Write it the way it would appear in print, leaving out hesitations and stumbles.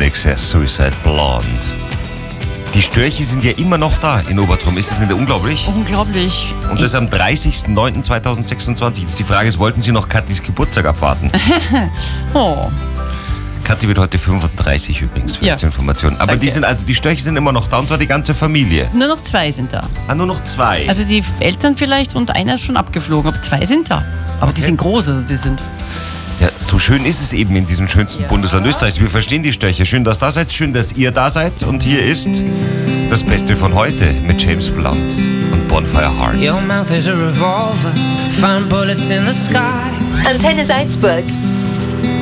Excess Suicide Blonde. Die Störche sind ja immer noch da in Obertrum. Ist das nicht unglaublich? Unglaublich. Und das am 30.09.2026. Jetzt die Frage ist, wollten Sie noch Kathis Geburtstag abwarten? Oh. Kathi wird heute 35 übrigens, für die Information. Aber Danke. die Störche sind immer noch da, und zwar die ganze Familie. Nur noch 2 sind da. Ah, nur noch 2. Also die Eltern vielleicht und einer ist schon abgeflogen, aber 2 sind da. Aber die sind groß, also die sind... Ja, so schön ist es eben in diesem schönsten Bundesland Österreichs. Wir verstehen die Störche. Schön, dass ihr da seid. Schön, dass ihr da seid. Und hier ist das Beste von heute mit James Blunt und Bonfire Heart. Your mouth is a revolver, find bullets in the sky. Antenne Salzburg.